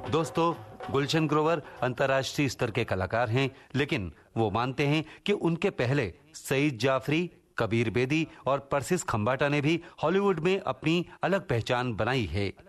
दोस्तों, गुलशन ग्रोवर अंतर्राष्ट्रीय स्तर के कलाकार हैं, लेकिन वो मानते हैं कि उनके पहले सईद जाफरी, कबीर बेदी और परसिस खंबाटा ने भी हॉलीवुड में अपनी अलग पहचान बनाई है।